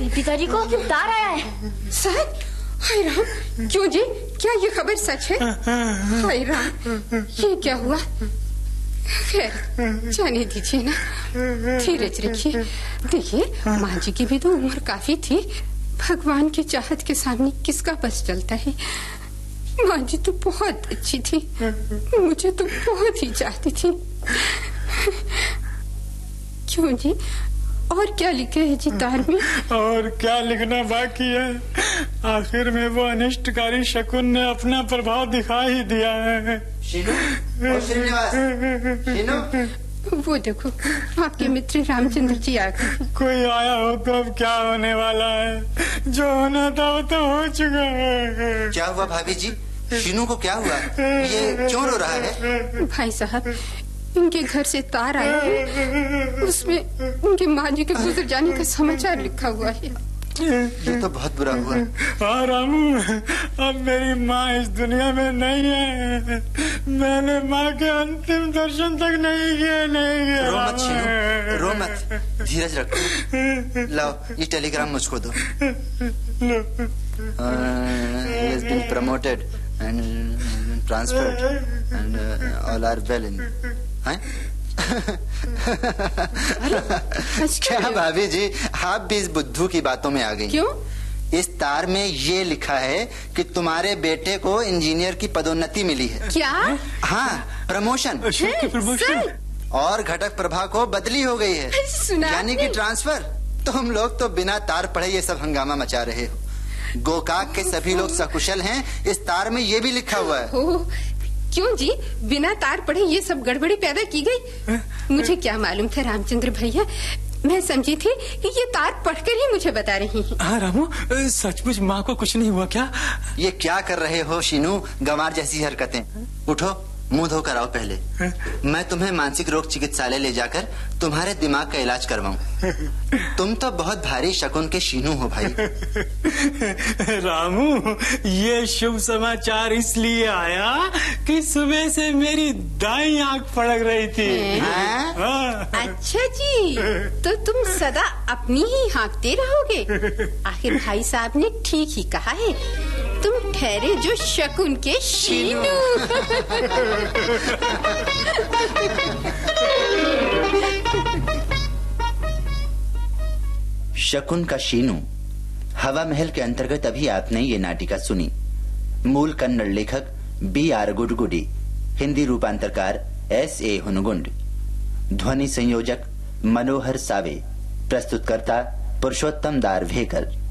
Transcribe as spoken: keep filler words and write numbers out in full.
मेरे पिताजी को तार आया है। सच? हाय राम, क्यों जी, क्या ये खबर सच है? हाय राम, ये क्या हुआ? खैर जाने दीजिए ना, धीरज रखिए। देखिए माँ जी की भी तो उम्र काफी थी, भगवान की चाहत के सामने किसका बस चलता है। माँ जी तो बहुत अच्छी थी, मुझे तो बहुत ही चाहती थी। क्यों जी, और क्या लिखे है जी तार में? और क्या लिखना बाकी है, आखिर में वो अनिष्टकारी शकुन ने अपना प्रभाव दिखा ही दिया है। शीनू, ओ श्रीनिवास, शीनू। वो देखो आपके मित्र रामचंद्र जी आ गए। कोई आया हो तो अब क्या होने वाला है, जो होना था वो तो हो चुका है। क्या हुआ भाभी जी, शीनू को क्या हुआ, ये क्यों रो रहा है? भाई साहब, उनके घर से तार आया है, उसमें उनकी माँ जी के गुजर जाने का समाचार लिखा हुआ है। ये तो बहुत बुरा हुआ। हाँ रामू, अब मेरी माँ इस दुनिया में नहीं है, मैंने माँ के अंतिम दर्शन तक नहीं किए, नहीं किए। रो मत शीनू, रो मत, धीरज रखो। लाओ ये टेलीग्राम मुझको दो। He has been promoted and transferred and uh, all are well in. हैं? क्या भाभी जी, आप भी इस बुद्धू की बातों में आ गई? क्यों? इस तार में ये लिखा है कि तुम्हारे बेटे को इंजीनियर की पदोन्नति मिली है। क्या? हाँ, प्रमोशन। प्रमोशन और घटक प्रभा को बदली हो गई है, यानी कि ट्रांसफर। तुम लोग तो बिना तार पढ़े ये सब हंगामा मचा रहे हो। गोकाक के सभी लोग सकुशल हैं, इस तार में ये भी लिखा हुआ है। ओ, क्यों जी, बिना तार पढ़े ये सब गड़बड़ी पैदा की गई? मुझे क्या मालूम था रामचंद्र भैया, मैं समझी थी कि ये तार पढ़कर ही मुझे बता रही हैं। हाँ रामू, सचमुच माँ को कुछ नहीं हुआ क्या? ये क्या कर रहे हो शीनू, गंवार जैसी हरकतें। उठो, मुंह धोकर आओ पहले। मैं तुम्हें मानसिक रोग चिकित्सालय ले जाकर तुम्हारे दिमाग का इलाज करवाऊं। तुम तो बहुत भारी शकुन के शीनू हो भाई। रामू, ये शुभ समाचार इसलिए आया कि सुबह से मेरी दाईं आंख फड़क रही थी। हाँ? अच्छा जी, तो तुम सदा अपनी ही हाँकते रहोगे। आखिर भाई साहब ने ठीक ही कहा है, तुम ठहरे जो शकुन के शीनू। शकुन का शीनू हवा महल के अंतर्गत अभी आपने ये नाटिका सुनी। मूल कन्नड़ लेखक B are गुडगुडी, Hindi रूपांतरकार S A हुनगुंड, ध्वनि संयोजक मनोहर सावे, प्रस्तुतकर्ता पुरुषोत्तम दारवेकर।